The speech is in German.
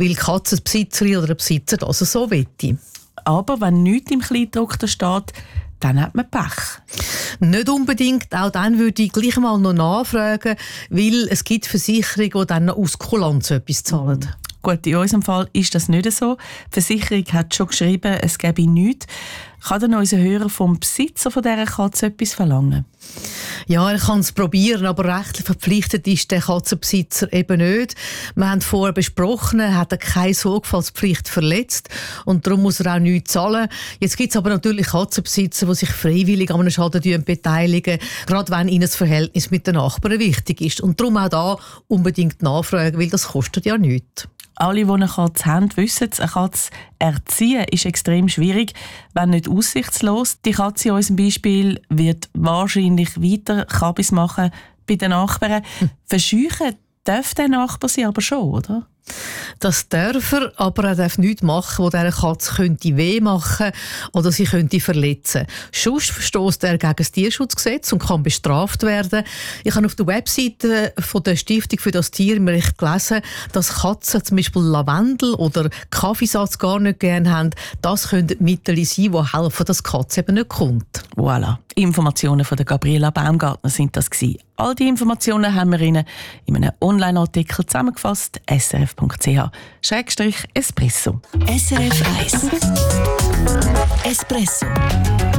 weil die Katzenbesitzerin oder der Besitzer das so wette. Aber wenn nichts im Kleingedruckten steht, dann hat man Pech. Nicht unbedingt, auch dann würde ich gleich mal noch nachfragen, weil es gibt Versicherungen, die dann noch aus Kulanz etwas zahlen. Gut, in unserem Fall ist das nicht so. Die Versicherung hat schon geschrieben, es gäbe nichts. Kann dann unser Hörer vom Besitzer von dieser Katze etwas verlangen? Ja, er kann es probieren, aber rechtlich verpflichtet ist der Katzenbesitzer eben nicht. Wir haben vorher besprochen, er hat keine Sorgfaltspflicht verletzt und darum muss er auch nichts zahlen. Jetzt gibt es aber natürlich Katzenbesitzer, die sich freiwillig an einem Schaden beteiligen, gerade wenn ihnen das Verhältnis mit den Nachbarn wichtig ist. Und darum auch da unbedingt nachfragen, weil das kostet ja nichts. Alle, die eine Katze haben, wissen es, eine Katze erziehen ist extrem schwierig, wenn nicht aussichtslos. Die Katze in unserem Beispiel wird wahrscheinlich weiter Kabis machen bei den Nachbarn. Verscheuchen darf der Nachbar sie aber schon, oder? Das darf er, aber er darf nichts machen, wo dieser Katze könnte weh machen oder sie könnte verletzen. Sonst verstößt er gegen das Tierschutzgesetz und kann bestraft werden. Ich habe auf der Webseite von der Stiftung für das Tierrecht gelesen, dass Katzen zum Beispiel Lavendel oder Kaffeesatz gar nicht gerne haben. Das können Mittel sein, die helfen, dass die Katze eben nicht kommt. Voilà. Informationen von der Gabriela Baumgartner sind das gewesen. All die Informationen haben wir Ihnen in einem Online-Artikel zusammengefasst, srf.ch/espresso. SRF 1 Espresso